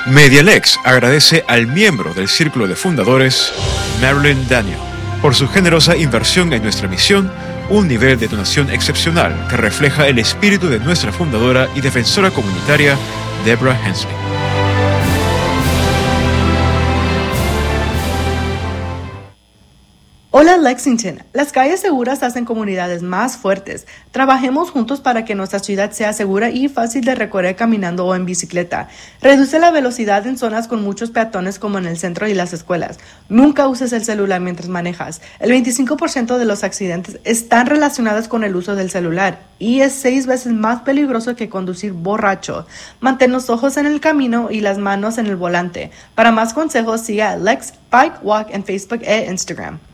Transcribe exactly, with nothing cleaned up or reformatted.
Medialex agradece al miembro del Círculo de Fundadores, Marilyn Daniel, por su generosa inversión en nuestra misión, un nivel de donación excepcional que refleja el espíritu de nuestra fundadora y defensora comunitaria, Deborah Hensley. Hola Lexington, las calles seguras hacen comunidades más fuertes. Trabajemos juntos para que nuestra ciudad sea segura y fácil de recorrer caminando o en bicicleta. Reduce la velocidad en zonas con muchos peatones como en el centro y las escuelas. Nunca uses el celular mientras manejas. El veinticinco por ciento de los accidentes están relacionados con el uso del celular y es seis veces más peligroso que conducir borracho. Mantén los ojos en el camino y las manos en el volante. Para más consejos, siga Lex Bike Walk en Facebook e Instagram.